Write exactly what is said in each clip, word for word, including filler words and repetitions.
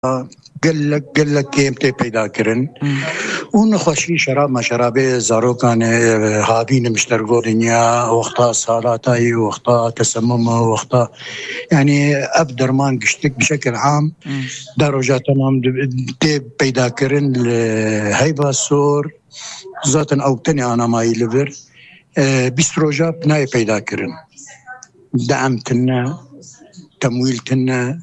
قال لك قال لك كيم تي پیدا کرن اون خوشی شراب ما شرابه زاروکان هابین مشترگو دنیا وقتا سالاتای وقتا تسمم وقتا يعني اب درمان قشتك بشكل عام درجة تمام تي پیدا کرن هيبا سور ذاتا او تاني انا ماي ليفر بيستروجا بناي پیدا کرن دعم تنا تمويل تنا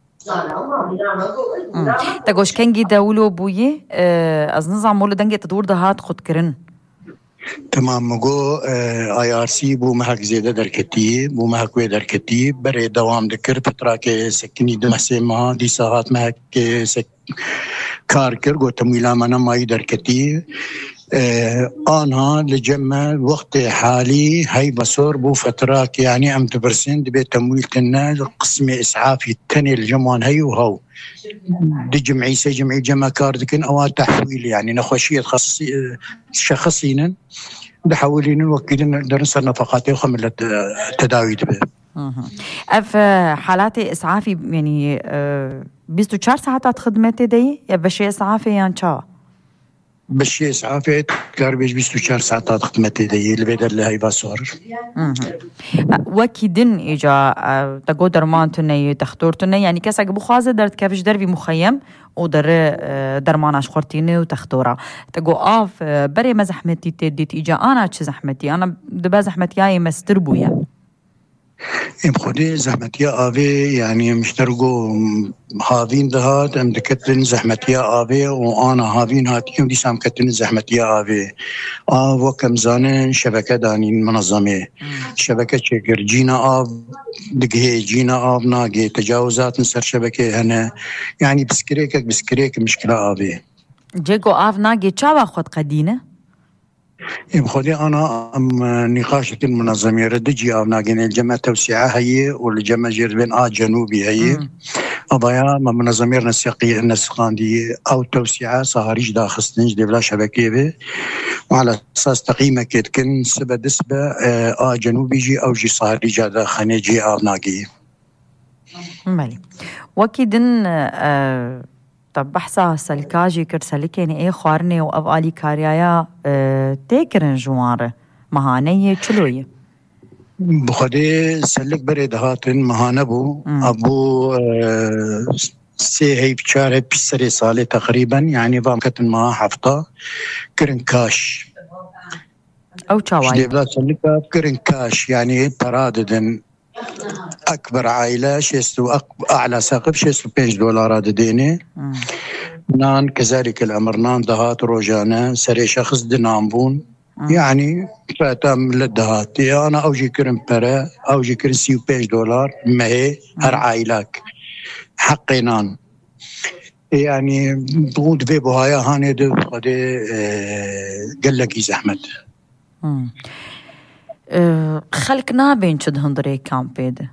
تگوش کنگی دولو بویی از نظام مول دنگی تدور دهات خود کرن تمام مگو آی آر سی بو محک زیده درکتی بو محک وی درکتی برای دوام دکر فترا که سکنی دمسه ما دی ساعت محک سک کار کر گو تمویلا منا مایی درکتی آنها لجمع وقت حالي هاي بصور بو فترات يعني أم تبرسين دبي تمويل تنا قسم إسعافي التاني الجمعان هاي وهو دي جمعي سي جمعي جمع كاردكن أو تحويل يعني نخوشية خاصي شخصينا دحولين وكيلين درس النفقات وخمل التداوي دبي أف حالات إسعافي يعني بيستو چار ساعات خدمتي دي يا بشي إسعافي يعني چا بشي إسعافي كار بيش بيستو چار ساعات خدمتي دي اللي بيدر لهاي باسور وكي دن إيجا تقو درمان تني تختور تني يعني كسا قبو خوازة درت كافش در في مخيم ودر درماناش خورتيني وتختورا تقو آف بري ما زحمتي تديت إيجا أنا چه زحمتي أنا دبا زحمتي هاي مستربويا ام خودی زحمتیا آوی يعني مشترقو هاوين دهات ام دكتن زحمتیا آوی و آنا هاوين هاتيهم دي سام كتن زحمتیا آوی آو وكم زانن شبكة دانين منظمة شبكة شكر جينا آف دقهي جينا آف ناقي تجاوزات نسر شبكة هنا يعني بسكريكك بسكريك مشكلة آوي جيكو آف ناقي چاوا خود قدينة؟ ام خودي انا ام نقاشة المنظمة ردجي او ناقين الجمع توسعة هي والجمع جربين اه جنوبي هي اضايا منظمة نسيقية النسقان دي او توسعة صهاريج داخستنج دي بلا شبكية بي وعلى اساس تقييمة كتكن سبا دسبة اه جنوبي جي او جي صهاريج داخني جي او ناقي مالي وكيدن آه طب بحثا سلكاجي كرسلك يعني ايه خوارني وابقالي كاريايا اه تيكرن جواره مهانية چلوية بخدي سلك بري دهاتن مهانبو ابو اه سي هي بشاره بسري سالي تقريبا يعني بامكتن ما حفطة كرن كاش او چاواي شدي بلا سلكا كرن كاش يعني تراددن أكبر عائلة شيستو أعلى سقف شيستو بينج دولارات ديني نان كذلك الأمر نان دهات روجانا سري شخص دنامبون يعني فاتم للدهات أنا أوجي كرم برا أوجي كرم سيو بينج دولار ما هي هر عائلاك حقي نان يعني بغود في بهايا هاني دو قدي قال لك زحمت أه خلق نابين شد هندري كامبيد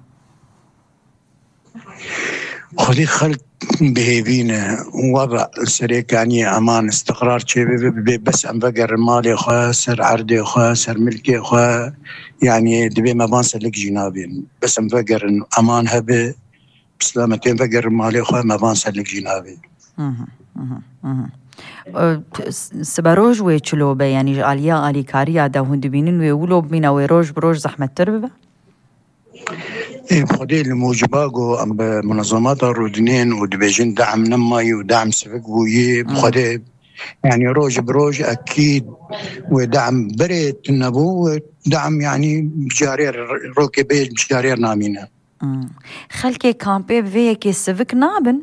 خذي خلق بهيبينا وضع السريك يعني امان استقرار شيء بس ام بقر مالي خاسر عردي خاسر ملكي خا يعني دبي ما بانس لك جنابين بس ام بقر امان هبه بسلامتين بقر مالي خا ما بانس لك جنابين اها اها اها سبروج ويچلوبه يعني عليا علي كاريا دا هندبينن ويولوب مينا ويروج بروج زحمت تربه ايه خدي الموجباغو ام منظمات الرودنين ودبيجن دعم نماي ودعم سفك وي خدي يعني روج بروج اكيد ودعم بريت النبو ودعم يعني بجارير روكي بيج بجارير نامينا خلكي كامبي فيكي سفك نابن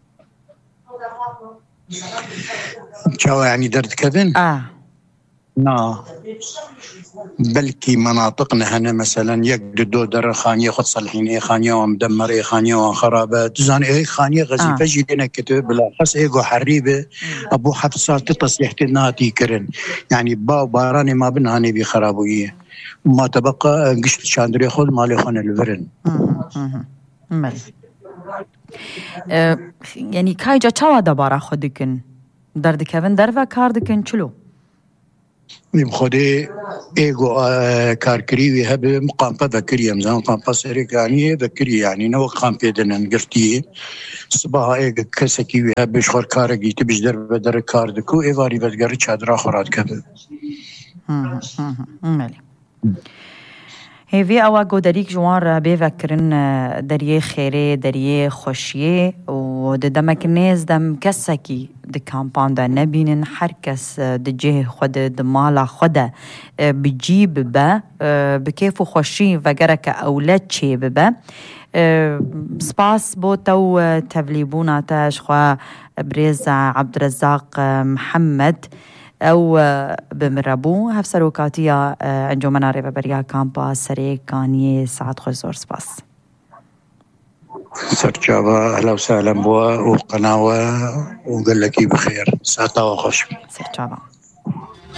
شو يعني درت كذن؟ آه نا بلكي مناطقنا هنا مثلا يقددوا در خانية خد صلحين خانية ومدمر اي خانية وخرابات زان اي خانية غزيفة آه. جدنا كتب بالأخص ايقو حريبة ابو حفصات تصليح تناتي كرن يعني باو باراني ما بنهاني بخرابوية وما تبقى قشت شاندري خود مالي خان الفرن مالي أه يعني كايجا چاوا دبارا خودكن دردكن دروا كاردكن چلو بخوده ايجو كاركري ويهب مقامبة بكري مزان قامبة سيريك يعني بكري يعني نو قامبة دنن قرتي صباح ايجو كسكي ويهب شخور كارجي تبجدر بدر كاردكو ايواري بدقر چادرا خورات كبه مالي هیوی آوا گودریک جوان را بیفکرن دریه خیره دریه خوشیه و دمک نیز دم کسکی د کامپان دا نبینن هر کس د جه خود د مالا خود بجیب به بکیف و خوشی و گرک اولاد چی به سپاس بو تو تبلیبونا تاش خوا بريز عبدالرزاق محمد او بمربو هفسروكاتيا انجمنا ريبا بريا كامبا سري كاني ساعات خوش زور سباس سرچاوا اهلا وسهلا بوا وقناوة وقال لك بخير ساعة وخش سرچاوا